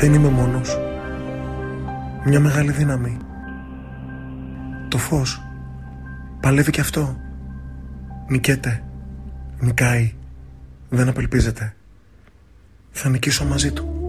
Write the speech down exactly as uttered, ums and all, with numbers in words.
Δεν είμαι μόνος. Μια μεγάλη δύναμη. Το φως. Παλεύει κι αυτό. Νικέται. Νικάει. Δεν απελπίζεται. Θα νικήσω μαζί του.